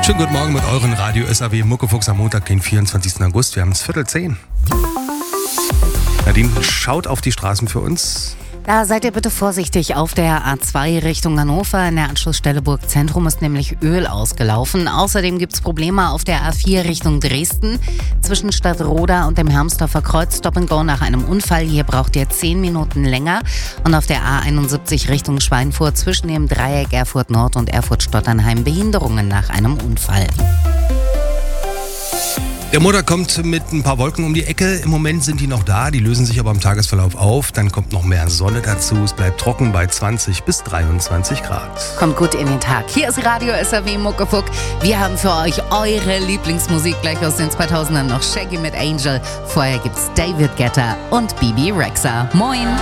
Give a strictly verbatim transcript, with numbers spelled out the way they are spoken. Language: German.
Schönen guten Morgen mit euren Radio S A W Muckefuchs am Montag, den vierundzwanzigsten August. Wir haben es Viertel zehn. Nadine schaut auf die Straßen für uns. Da seid ihr bitte vorsichtig auf der A zwei Richtung Hannover. In der Anschlussstelle Burg Zentrum ist nämlich Öl ausgelaufen. Außerdem gibt es Probleme auf der A vier Richtung Dresden. Zwischen Stadtroda und dem Hermsdorfer Kreuz Stop and Go nach einem Unfall. Hier braucht ihr zehn Minuten länger. Und auf der A einundsiebzig Richtung Schweinfurt zwischen dem Dreieck Erfurt Nord und Erfurt-Stotternheim Behinderungen nach einem Unfall. Der Montag kommt mit ein paar Wolken um die Ecke. Im Moment sind die noch da, die lösen sich aber im Tagesverlauf auf. Dann kommt noch mehr Sonne dazu. Es bleibt trocken bei zwanzig bis dreiundzwanzig Grad. Kommt gut in den Tag. Hier ist Radio S A W Muckefuck. Wir haben für euch eure Lieblingsmusik gleich aus den zweitausendern noch Shaggy mit Angel. Vorher gibt's David Guetta und Bibi Rexha. Moin!